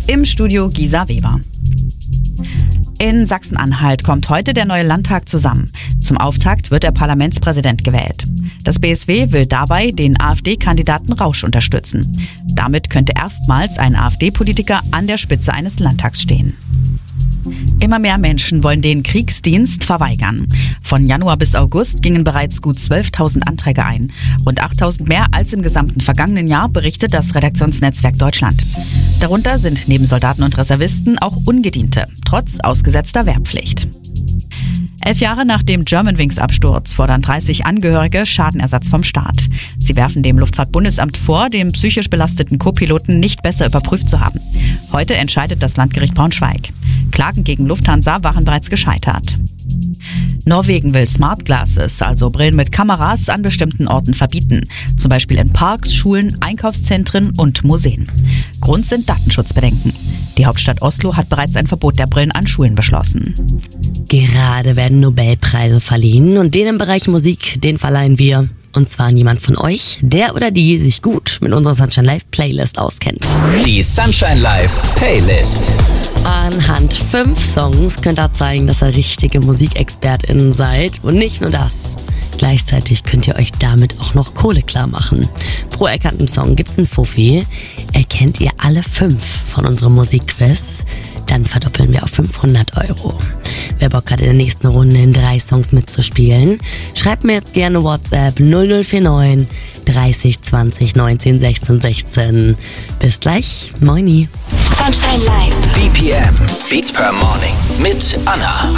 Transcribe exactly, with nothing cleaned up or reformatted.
Im Studio Gisa Weber. In Sachsen-Anhalt kommt heute der neue Landtag zusammen. Zum Auftakt wird der Parlamentspräsident gewählt. Das B S W will dabei den AfD-Kandidaten Rausch unterstützen. Damit könnte erstmals ein AfD-Politiker an der Spitze eines Landtags stehen. Immer mehr Menschen wollen den Kriegsdienst verweigern. Von Januar bis August gingen bereits gut zwölftausend Anträge ein. Rund achttausend mehr als im gesamten vergangenen Jahr, berichtet das Redaktionsnetzwerk Deutschland. Darunter sind neben Soldaten und Reservisten auch Ungediente, trotz ausgesetzter Wehrpflicht. Elf Jahre nach dem Germanwings-Absturz fordern dreißig Angehörige Schadenersatz vom Staat. Sie werfen dem Luftfahrtbundesamt vor, den psychisch belasteten Co-Piloten nicht besser überprüft zu haben. Heute entscheidet das Landgericht Braunschweig. Klagen gegen Lufthansa waren bereits gescheitert. Norwegen will Smart Glasses, also Brillen mit Kameras, an bestimmten Orten verbieten. Zum Beispiel in Parks, Schulen, Einkaufszentren und Museen. Grund sind Datenschutzbedenken. Die Hauptstadt Oslo hat bereits ein Verbot der Brillen an Schulen beschlossen. Gerade werden Nobelpreise verliehen und den im Bereich Musik, den verleihen wir. Und zwar an jemand von euch, der oder die sich gut mit unserer Sunshine Live Playlist auskennt. Die Sunshine Live Playlist. Anhand fünf Songs könnt ihr zeigen, dass ihr richtige MusikexpertInnen seid. Und nicht nur das. Gleichzeitig könnt ihr euch damit auch noch Kohle klar machen. Pro erkannten Song gibt's einen Fuffi. Erkennt ihr alle fünf von unserem Musikquiz, dann verdoppeln wir auf fünfhundert Euro. Wer Bock hat, in der nächsten Runde in drei Songs mitzuspielen, schreibt mir jetzt gerne WhatsApp null null vier neun dreißig zwanzig neunzehn sechzehn sechzehn. Bis gleich, moini. Sunshine Live. B P M, Beats per Morning mit Anna.